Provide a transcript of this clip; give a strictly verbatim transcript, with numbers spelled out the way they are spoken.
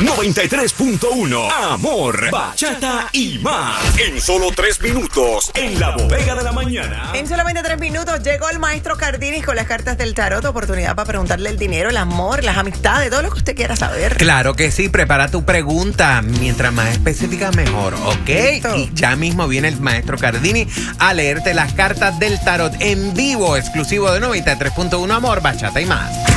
noventa y tres punto uno. Amor, bachata y más. En solo tres minutos, en la bodega de la mañana. En solamente tres minutos llegó el maestro Cardini con las cartas del tarot. Oportunidad para preguntarle el dinero, el amor, las amistades, todo lo que usted quiera saber. Claro que sí, prepara tu pregunta. Mientras más específica, mejor, ¿ok? Listo. Y ya mismo viene el maestro Cardini a leerte las cartas del tarot en vivo, exclusivo de noventa y tres punto uno Amor, bachata y más.